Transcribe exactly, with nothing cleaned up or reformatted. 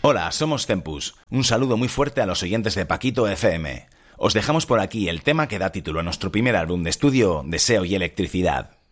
Hola, somos Tempus. Un saludo muy fuerte a los oyentes de Paquito F M. Os dejamos por aquí el tema que da título a nuestro primer álbum de estudio, Deseo y Electricidad.